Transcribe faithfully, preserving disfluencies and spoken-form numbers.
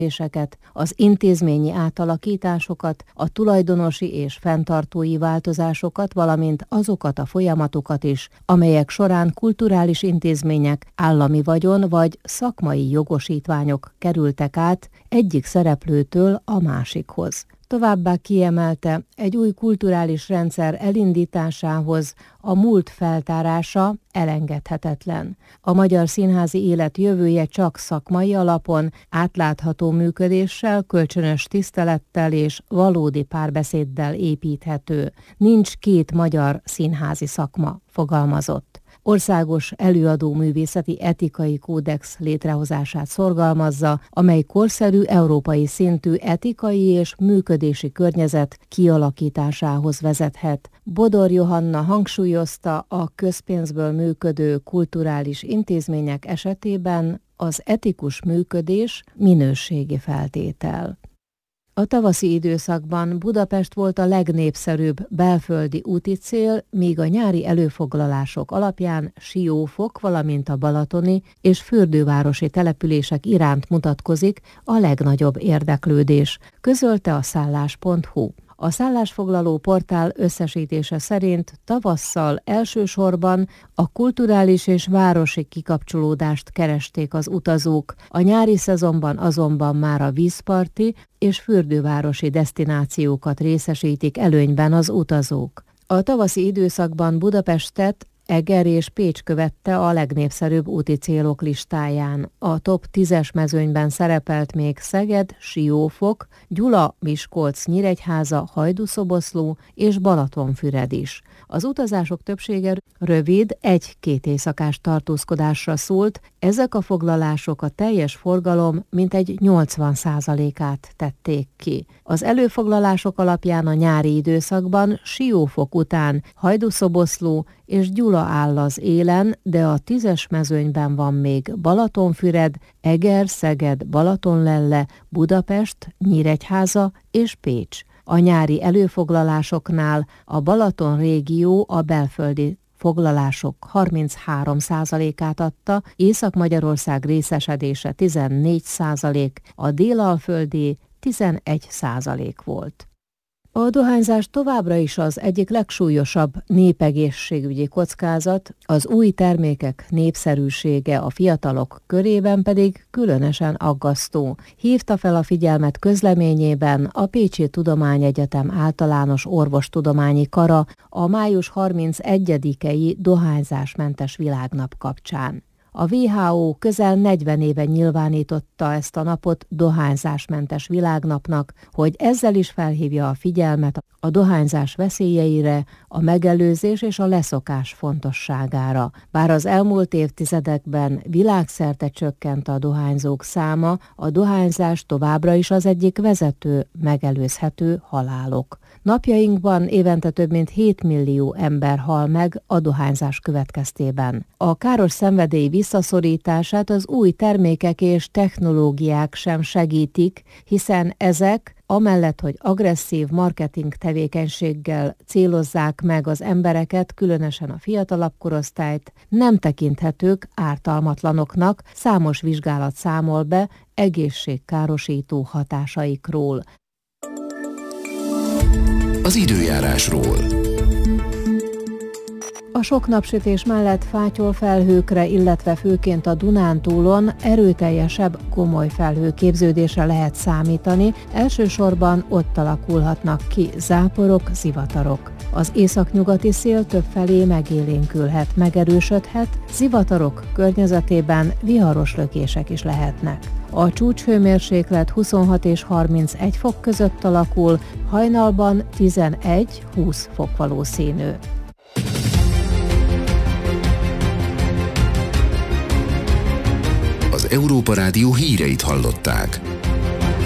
az intézményi átalakításokat, a tulajdonosi és fenntartói változásokat, valamint azokat a folyamatokat is, amelyek során kulturális intézmények, állami vagyon vagy szakmai jogosítványok kerültek át egyik szereplőtől a másikhoz. Továbbá kiemelte, egy új kulturális rendszer elindításához a múlt feltárása elengedhetetlen. A magyar színházi élet jövője csak szakmai alapon, átlátható működéssel, kölcsönös tisztelettel és valódi párbeszéddel építhető. Nincs két magyar színházi szakma, fogalmazott. Országos előadó művészeti etikai kódex létrehozását szorgalmazza, amely korszerű európai szintű etikai és működési környezet kialakításához vezethet. Bodor Johanna hangsúlyozta, a közpénzből működő kulturális intézmények esetében az etikus működés minőségi feltétel. A tavaszi időszakban Budapest volt a legnépszerűbb belföldi úticél, míg a nyári előfoglalások alapján Siófok, valamint a balatoni és fürdővárosi települések iránt mutatkozik a legnagyobb érdeklődés, közölte a szállás pont hu. A szállásfoglaló portál összesítése szerint tavasszal elsősorban a kulturális és városi kikapcsolódást keresték az utazók, a nyári szezonban azonban már a vízparti és fürdővárosi desztinációkat részesítik előnyben az utazók. A tavaszi időszakban Budapestet Eger és Pécs követte a legnépszerűbb úti célok listáján. A top tízes mezőnyben szerepelt még Szeged, Siófok, Gyula, Miskolc, Nyíregyháza, Hajdú-Szoboszló és Balatonfüred is. Az utazások többsége rövid, egy-két éjszakás tartózkodásra szólt, ezek a foglalások a teljes forgalom mintegy nyolcvan százalékát tették ki. Az előfoglalások alapján a nyári időszakban Siófok után Hajdú-Szoboszló és Gyula áll az élen, de a tízes mezőnyben van még Balatonfüred, Eger, Szeged, Balatonlelle, Budapest, Nyíregyháza és Pécs. A nyári előfoglalásoknál a Balaton régió a belföldi foglalások harminchárom százalékát adta, Észak-Magyarország részesedése tizennégy százalék, a délalföldi tizenegy százalék volt. A dohányzás továbbra is az egyik legsúlyosabb népegészségügyi kockázat, az új termékek népszerűsége a fiatalok körében pedig különösen aggasztó. Hívta fel a figyelmet közleményében a Pécsi Tudományegyetem Általános Orvostudományi Kara a május harmincegyedikei dohányzásmentes világnap kapcsán. A dupla vé há ó közel negyven éve nyilvánította ezt a napot dohányzásmentes világnapnak, hogy ezzel is felhívja a figyelmet a dohányzás veszélyeire, a megelőzés és a leszokás fontosságára. Bár az elmúlt évtizedekben világszerte csökkent a dohányzók száma, a dohányzás továbbra is az egyik vezető megelőzhető halálok. Napjainkban évente több mint hét millió ember hal meg a dohányzás következtében. A káros szenvedély visszaszorítását az új termékek és technológiák sem segítik, hiszen ezek, amellett, hogy agresszív marketing tevékenységgel célozzák meg az embereket, különösen a fiatalabb korosztályt, nem tekinthetők ártalmatlanoknak, számos vizsgálat számol be egészségkárosító hatásaikról. Az időjárásról. A sok napsütés mellett fátyol felhőkre, illetve főként a Dunántúlon erőteljesebb, komoly felhőképződésre lehet számítani, elsősorban ott alakulhatnak ki záporok, zivatarok. Az északnyugati szél többfelé megélénkülhet, megerősödhet, zivatarok környezetében viharos lökések is lehetnek. A csúcshőmérséklet huszonhat és harmincegy fok között alakul, hajnalban tizenegy-húsz fok valószínű. Az Európa Rádió híreit hallották.